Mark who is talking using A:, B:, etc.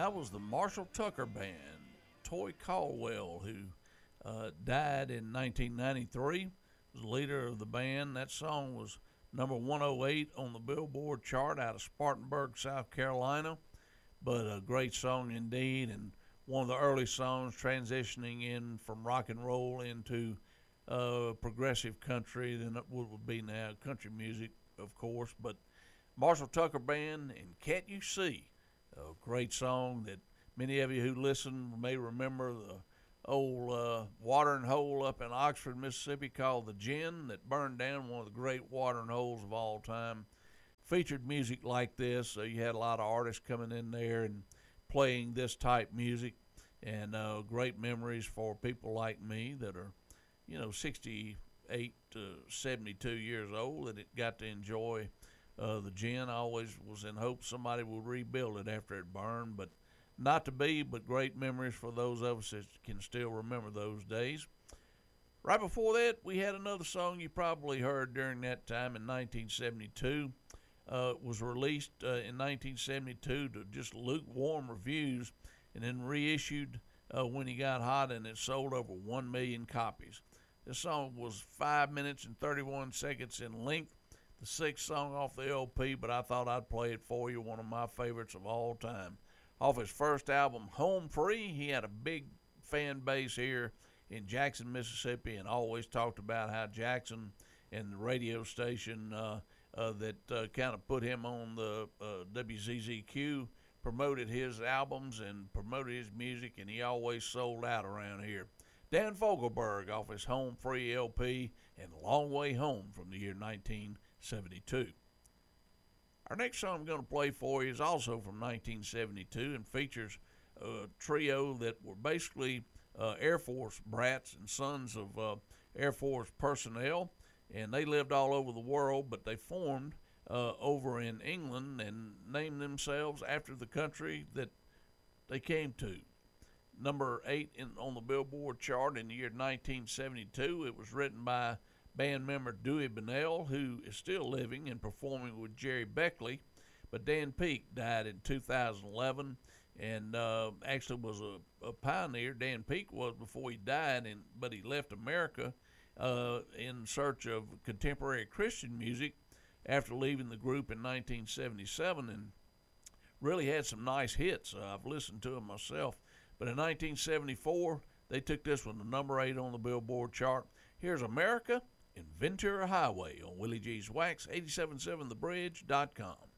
A: That was the Marshall Tucker Band. Toy Caldwell, who died in 1993, was the leader of the band. That song was number 108 on the Billboard chart out of Spartanburg, South Carolina. But a great song indeed, and one of the early songs transitioning in from rock and roll into progressive country than it would be now, country music, of course. But Marshall Tucker Band and Can't You See, a great song that many of you who listen may remember, the old watering hole up in Oxford, Mississippi called the Gin that burned down, one of the great watering holes of all time. Featured music like this, so you had a lot of artists coming in there and playing this type music, and great memories for people like me that are, 68 to 72 years old, that it got to enjoy the Gin. I always was in hope somebody would rebuild it after it burned, but not to be, but great memories for those of us that can still remember those days. Right before that, we had another song you probably heard during that time in 1972. It was released in 1972 to just lukewarm reviews and then reissued when he got hot, and it sold over 1 million copies. This song was 5 minutes and 31 seconds in length, the sixth song off the LP, but I thought I'd play it for you, one of my favorites of all time. Off his first album, Home Free, he had a big fan base here in Jackson, Mississippi, and always talked about how Jackson and the radio station that kind of put him on the WZZQ promoted his albums and promoted his music, and he always sold out around here. Dan Fogelberg off his Home Free LP and Long Way Home from the year 1972. Our next song I'm going to play for you is also from 1972 and features a trio that were basically Air Force brats and sons of Air Force personnel, and they lived all over the world, but they formed over in England and named themselves after the country that they came to. Number 8 on the Billboard chart in the year 1972. It was written by band member Dewey Bunnell, who is still living and performing with Jerry Beckley, but Dan Peek died in 2011 and actually was a pioneer. Dan Peek was before he died, but he left America in search of contemporary Christian music after leaving the group in 1977, and really had some nice hits. I've listened to them myself. But in 1974, they took this one to number 8 on the Billboard chart. Here's America in Ventura Highway on Willie G's Wax, 877thebridge.com.